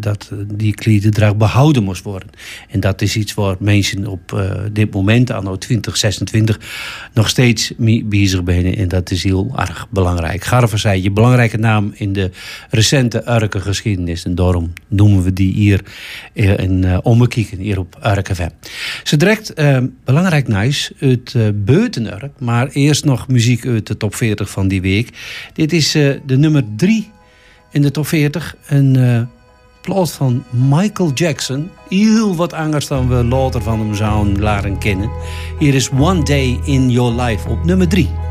dat die klederdracht behouden moest worden. En dat is iets waar mensen op dit moment, anno 2026, nog steeds mee bezig zijn. En dat is heel erg belangrijk. Garve zei, je belangrijke naam in de recente Urke-geschiedenis. En daarom noemen we die hier in Ommekijken, hier op Urke FM. Ze direct belangrijk nieuws uit buiten Urk, maar eerst nog muziek uit de top 40 van die week. Dit is de nummer 3 in de top 40. Een plaat van Michael Jackson. Heel wat anders dan we later van hem zouden leren kennen. Hier is One Day in Your Life op nummer 3.